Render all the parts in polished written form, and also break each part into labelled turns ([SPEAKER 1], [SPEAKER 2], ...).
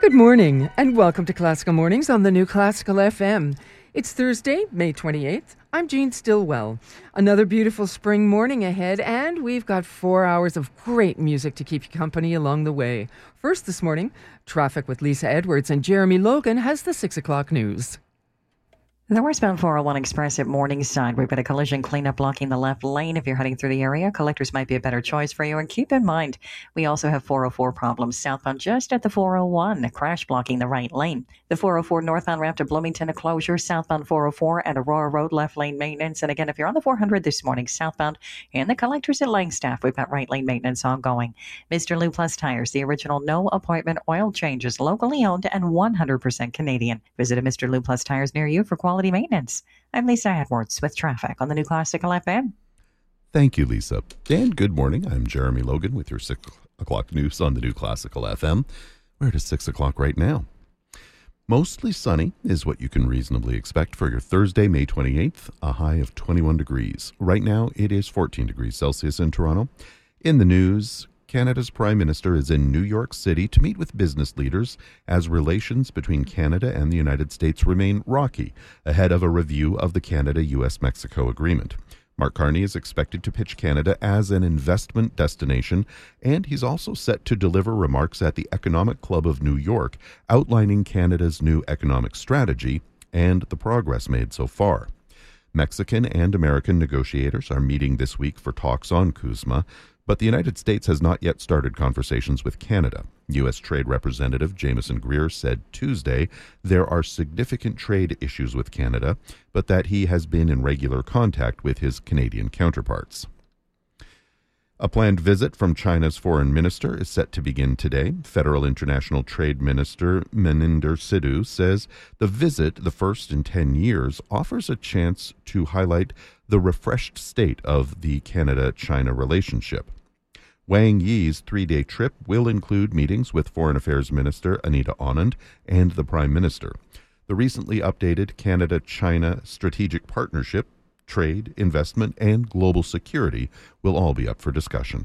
[SPEAKER 1] Good morning, and welcome to Classical Mornings on the New Classical FM. It's Thursday, May 28th. I'm Jean Stillwell. Another beautiful spring morning ahead, and we've got 4 hours of great music to keep you company along the way. First this morning, traffic with Lisa Edwards, and Jeremy Logan has the 6 o'clock news.
[SPEAKER 2] The westbound 401 Express at Morningside. We've got a collision cleanup blocking the left lane. If you're heading through the area, collectors might be a better choice for you. And keep in mind, we also have 404 problems southbound just at the 401, a crash blocking the right lane. The 404 northbound ramp to Bloomington, a closure. Southbound 404 and Aurora Road, left lane maintenance. And again, if you're on the 400 this morning, southbound and the collectors at Langstaff, we've got right lane maintenance ongoing. Mr. Lou Plus Tires, the original no appointment oil changes, locally owned and 100% Canadian. Visit a Mr. Lou Plus Tires near you for quality maintenance. I'm Lisa Edwards with traffic on the New Classical FM.
[SPEAKER 3] Thank you, Lisa. And good morning. I'm Jeremy Logan with your 6 o'clock news on the New Classical FM. We're at 6 o'clock right now. Mostly sunny is what you can reasonably expect for your Thursday, May 28th, a high of 21 degrees. Right now, it is 14 degrees Celsius in Toronto. In the news, Canada's Prime Minister is in New York City to meet with business leaders as relations between Canada and the United States remain rocky ahead of a review of the Canada-US-Mexico agreement. Mark Carney is expected to pitch Canada as an investment destination, and he's also set to deliver remarks at the Economic Club of New York outlining Canada's new economic strategy and the progress made so far. Mexican and American negotiators are meeting this week for talks on CUSMA, but the United States has not yet started conversations with Canada. U.S. Trade Representative Jameson Greer said Tuesday there are significant trade issues with Canada, but that he has been in regular contact with his Canadian counterparts. A planned visit from China's foreign minister is set to begin today. Federal International Trade Minister Meninder Sidhu says the visit, the first in 10 years, offers a chance to highlight the refreshed state of the Canada-China relationship. Wang Yi's 3-day trip will include meetings with Foreign Affairs Minister Anita Anand and the Prime Minister. The recently updated Canada-China Strategic Partnership, trade, investment, and global security will all be up for discussion.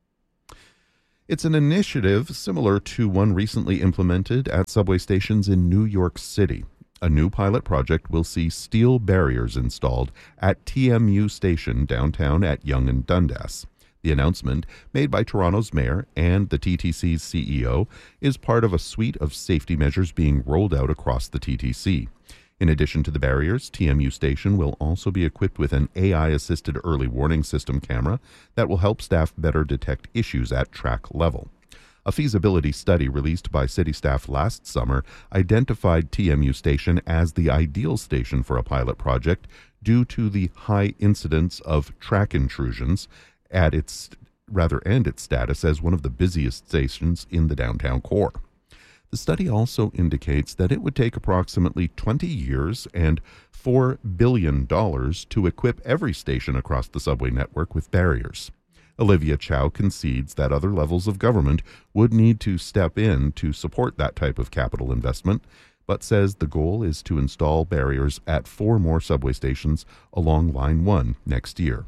[SPEAKER 3] It's an initiative similar to one recently implemented at subway stations in New York City. A new pilot project will see steel barriers installed at TMU Station downtown at Yonge and Dundas. The announcement, made by Toronto's mayor and the TTC's CEO, is part of a suite of safety measures being rolled out across the TTC. In addition to the barriers, TMU Station will also be equipped with an AI-assisted early warning system camera that will help staff better detect issues at track level. A feasibility study released by city staff last summer identified TMU Station as the ideal station for a pilot project due to the high incidence of track intrusions and its status as one of the busiest stations in the downtown core. The study also indicates that it would take approximately 20 years and $4 billion to equip every station across the subway network with barriers. Olivia Chow concedes that other levels of government would need to step in to support that type of capital investment, but says the goal is to install barriers at 4 more subway stations along Line 1 next year.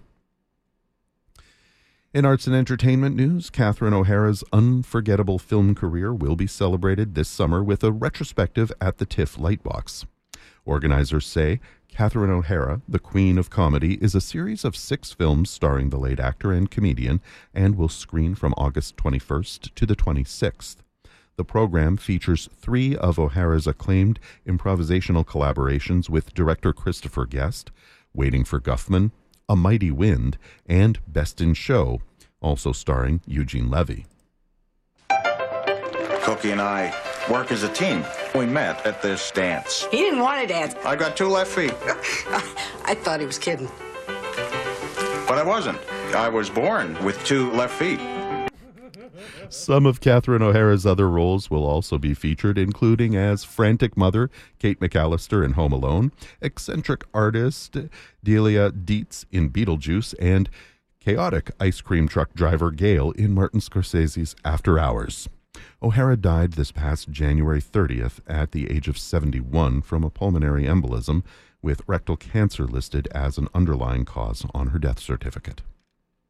[SPEAKER 3] In arts and entertainment news, Catherine O'Hara's unforgettable film career will be celebrated this summer with a retrospective at the TIFF Lightbox. Organizers say Catherine O'Hara, the Queen of Comedy, is a series of 6 films starring the late actor and comedian and will screen from August 21st to the 26th. The program features 3 of O'Hara's acclaimed improvisational collaborations with director Christopher Guest, Waiting for Guffman, A Mighty Wind, and Best in Show, also starring Eugene Levy.
[SPEAKER 4] Cookie and I work as a team. We met at this dance.
[SPEAKER 5] He didn't want to dance.
[SPEAKER 4] I got 2 left feet.
[SPEAKER 5] I thought he was kidding.
[SPEAKER 4] But I wasn't. I was born with 2 left feet.
[SPEAKER 3] Some of Catherine O'Hara's other roles will also be featured, including as frantic mother Kate McAllister in Home Alone, eccentric artist Delia Dietz in Beetlejuice, and chaotic ice cream truck driver Gail in Martin Scorsese's After Hours. O'Hara died this past January 30th at the age of 71 from a pulmonary embolism, with rectal cancer listed as an underlying cause on her death certificate.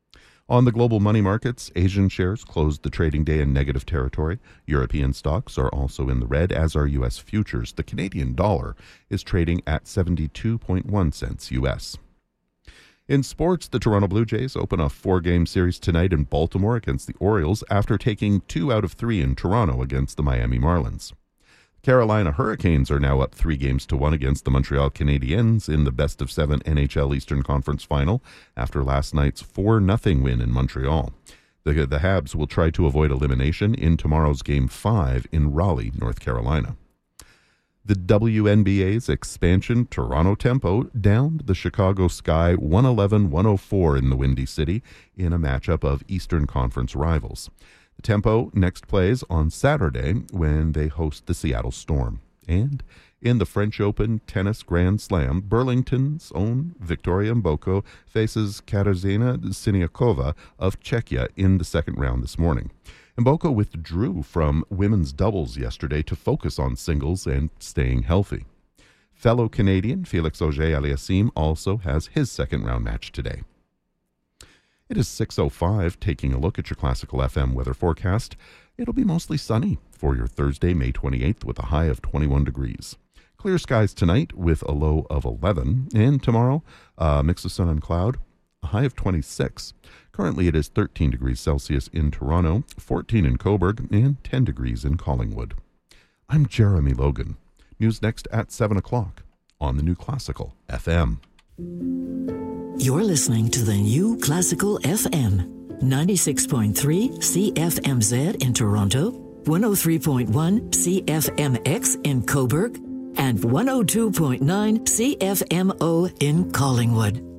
[SPEAKER 3] On the global money markets, Asian shares closed the trading day in negative territory. European stocks are also in the red, as are U.S. futures. The Canadian dollar is trading at 72.1 cents U.S. In sports, the Toronto Blue Jays open a 4-game series tonight in Baltimore against the Orioles after taking 2 out of 3 in Toronto against the Miami Marlins. Carolina Hurricanes are now up 3-1 against the Montreal Canadiens in the best-of-7 NHL Eastern Conference Final after last night's 4-0 win in Montreal. The Habs will try to avoid elimination in tomorrow's Game 5 in Raleigh, North Carolina. The WNBA's expansion Toronto Tempo downed the Chicago Sky 111-104 in the Windy City in a matchup of Eastern Conference rivals. The Tempo next plays on Saturday when they host the Seattle Storm. And in the French Open Tennis Grand Slam, Burlington's own Victoria Mboko faces Katarzyna Siniakova of Czechia in the second round this morning. Mboko withdrew from women's doubles yesterday to focus on singles and staying healthy. Fellow Canadian Felix Auger-Aliassime also has his second-round match today. It is 6:05, taking a look at your Classical FM weather forecast. It'll be mostly sunny for your Thursday, May 28th, with a high of 21 degrees. Clear skies tonight with a low of 11. And tomorrow, a mix of sun and cloud, a high of 26. Currently, it is 13 degrees Celsius in Toronto, 14 in Cobourg, and 10 degrees in Collingwood. I'm Jeremy Logan. News next at 7 o'clock on the New Classical FM.
[SPEAKER 6] You're listening to the New Classical FM, 96.3 CFMZ in Toronto, 103.1 CFMX in Cobourg, and 102.9 CFMO in Collingwood.